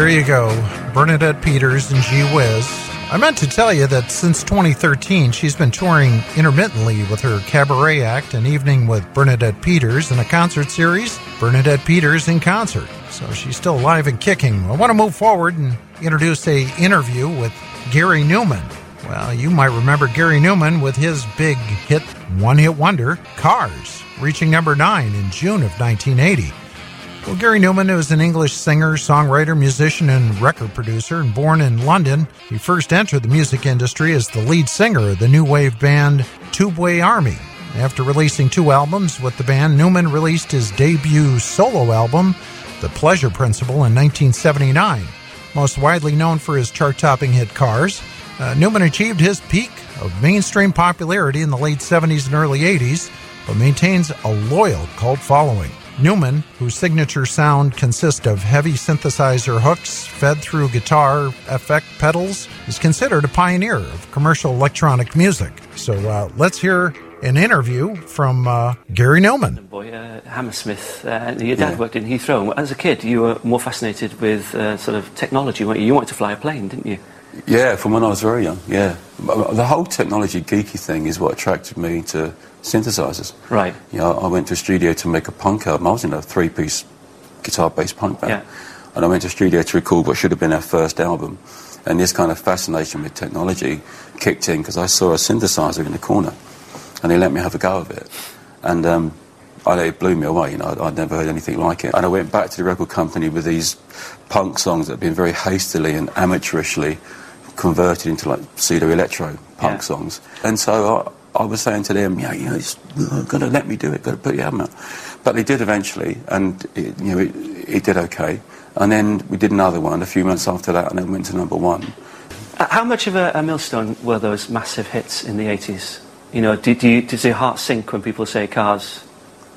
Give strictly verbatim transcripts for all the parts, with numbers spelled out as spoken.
There you go, Bernadette Peters and Gee Whiz. I meant to tell you that since twenty thirteen, she's been touring intermittently with her cabaret act, An Evening with Bernadette Peters, and a concert series, Bernadette Peters in Concert. So she's still alive and kicking. I want to move forward and introduce a interview with Gary Numan. Well, you might remember Gary Numan with his big hit, one-hit wonder, Cars, reaching number nine in June of nineteen eighty. Well, Gary Numan is an English singer, songwriter, musician, and record producer, and born in London. He first entered the music industry as the lead singer of the new wave band Tubeway Army. After releasing two albums with the band, Numan released his debut solo album, The Pleasure Principle, in nineteen seventy-nine. Most widely known for his chart-topping hit Cars, uh, Numan achieved his peak of mainstream popularity in the late seventies and early eighties, but maintains a loyal cult following. Numan, whose signature sound consists of heavy synthesizer hooks fed through guitar effect pedals, is considered a pioneer of commercial electronic music. So uh, let's hear an interview from uh, Gary Numan. Boy, uh, Hammersmith, uh, your dad Yeah. worked in Heathrow. As a kid, you were more fascinated with uh, sort of technology, weren't you? You wanted to fly a plane, didn't you? Yeah, from when I was very young, yeah. The whole technology geeky thing is what attracted me to synthesizers. Right. You know, I went to a studio to make a punk album. I was in a three-piece guitar-based punk band. Yeah. And I went to a studio to record what should have been our first album. And this kind of fascination with technology kicked in because I saw a synthesizer in the corner and they let me have a go of it. And um, I, it blew me away, you know, I'd, I'd never heard anything like it. And I went back to the record company with these punk songs that had been very hastily and amateurishly converted into like pseudo-electro punk Yeah. songs. And so I, I was saying to them, yeah, you know, it's got to let me do it, got to put your album out. But they did eventually, and it, you know, it, it did okay. And then we did another one a few months after that, and then went to number one. Uh, how much of a, a millstone were those massive hits in the eighties? You know, did you did your heart sink when people say Cars?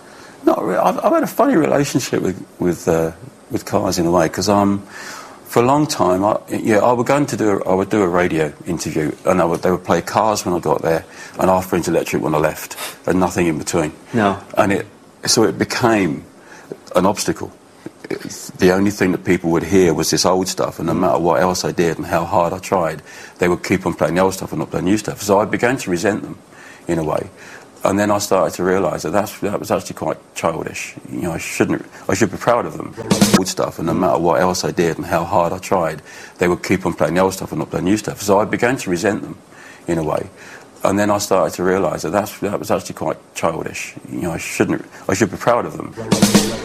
Not really. I've, I've had a funny relationship with with uh, with Cars in a way, because um, for a long time, I, yeah, I would go to do a, I would do a radio interview, and I would, they would play Cars when I got there, and Half Prince Electric when I left, and nothing in between. No. And it so it became an obstacle. It's the only thing that people would hear was this old stuff, and no matter what else I did and how hard I tried, they would keep on playing the old stuff and not playing new stuff. So I began to resent them, in a way. And then I started to realise that that's, that was actually quite childish. You know, I shouldn't. I should be proud of them. Old stuff, and no matter what else I did and how hard I tried, they would keep on playing the old stuff and not playing new stuff. So I began to resent them, in a way. And then I started to realise that that's, that was actually quite childish. You know, I shouldn't. I should be proud of them.